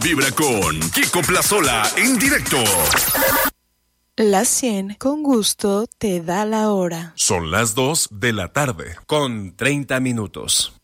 Vibra con Kiko Plazola en directo. La 100 con gusto te da la hora. Son las 2 de la tarde con 30 minutos.